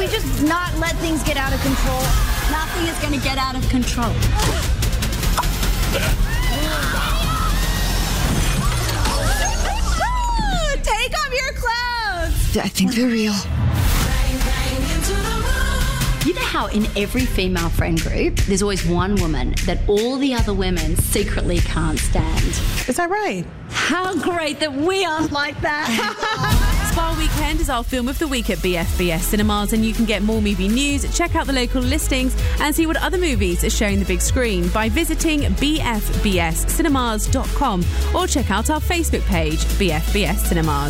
we just not let things get out of control? Nothing is going to get out of control. Take off your clothes. I think they're real. You know how in every female friend group, there's always one woman that all the other women secretly can't stand. Is that right? How great that we aren't like that. Spa Weekend is our film of the week at BFBS Cinemas, and you can get more movie news, check out the local listings and see what other movies are showing the big screen by visiting bfbscinemas.com or check out our Facebook page, BFBS Cinemas.